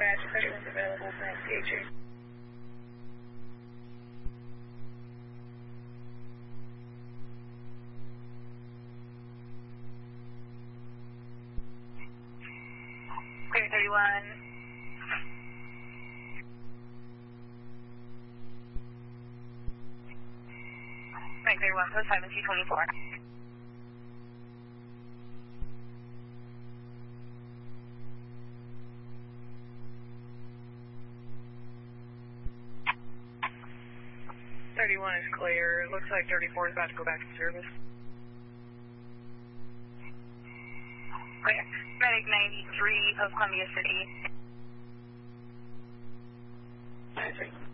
dispatch if anyone's available for PHA. Clear 31. Clear 31, post 5 and 224. Is clear. Looks like 34 is about to go back to service. Clear. Medic 93, post Columbia City. 93.